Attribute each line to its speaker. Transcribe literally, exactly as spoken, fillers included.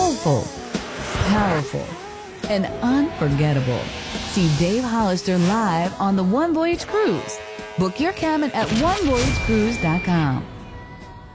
Speaker 1: soulful, powerful, and unforgettable. See Dave Hollister live on the One Voyage Cruise. Book your cabin at one voyage cruise dot com.